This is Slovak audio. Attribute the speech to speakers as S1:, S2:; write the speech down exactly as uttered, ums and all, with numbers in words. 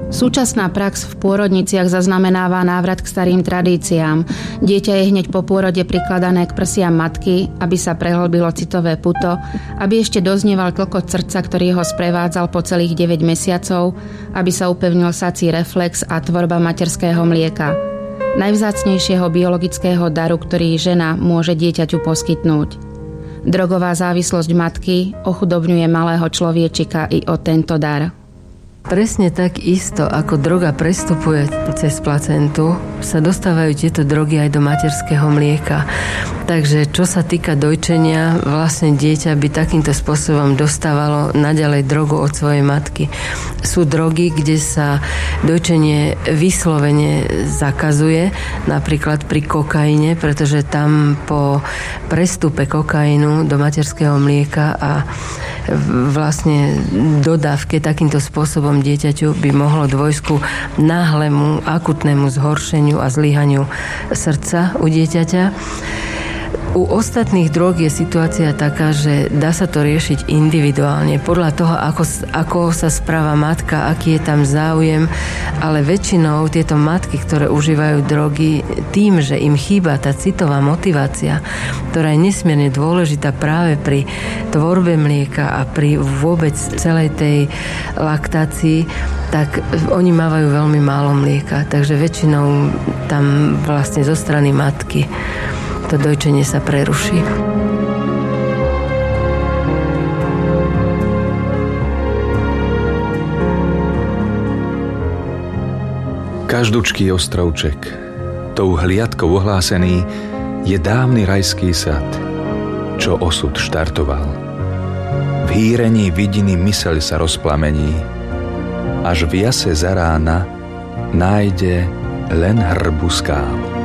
S1: Súčasná prax v pôrodniciach zaznamenáva návrat k starým tradíciám. Dieťa je hneď po pôrode prikladané k prsiam matky, aby sa prehlbilo citové puto, aby ešte doznieval klokot srdca, ktorý ho sprevádzal po celých deväť mesiacov, aby sa upevnil sací reflex a tvorba materského mlieka. Najvzácnejšieho biologického daru, ktorý žena môže dieťaťu poskytnúť. Drogová závislosť matky ochudobňuje malého človečika i o tento dar.
S2: Presne tak isto, ako droga prestupuje cez placentu, sa dostávajú tieto drogy aj do materského mlieka. Takže čo sa týka dojčenia, vlastne dieťa by takýmto spôsobom dostávalo naďalej drogu od svojej matky. Sú drogy, kde sa dojčenie vyslovene zakazuje, napríklad pri kokaine, pretože tam po prestupe kokainu do materského mlieka a vlastne dodávke takýmto spôsobom dieťaťu by mohlo dôjsť ku náhlemu akutnému zhoršeniu a zlyhaniu srdca u dieťaťa. U ostatných drog je situácia taká, že dá sa to riešiť individuálne, podľa toho, ako, ako sa správa matka, aký je tam záujem, ale väčšinou tieto matky, ktoré užívajú drogy, tým, že im chýba tá citová motivácia, ktorá je nesmierne dôležitá práve pri tvorbe mlieka a pri vôbec celej tej laktácii, tak oni mávajú veľmi málo mlieka, takže väčšinou tam vlastne zo strany matky to dojčenie sa preruší.
S3: Každúčký ostrovček, tou hliadkou ohlásený, je dávny rajský sad, čo osud štartoval. V hýrení vidiny myseľ sa rozplamení, až v jase za rána nájde len hrbu skál.